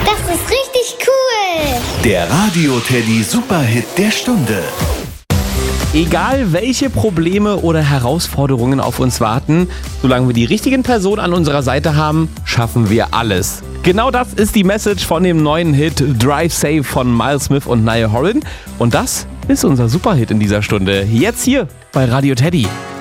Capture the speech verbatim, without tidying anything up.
Das ist richtig cool. Der Radio Teddy Superhit der Stunde. Egal welche Probleme oder Herausforderungen auf uns warten, solange wir die richtigen Personen an unserer Seite haben, schaffen wir alles. Genau das ist die Message von dem neuen Hit Drive Safe von Miles Smith und Niall Horan. Und das ist unser Superhit in dieser Stunde. Jetzt hier bei Radio Teddy.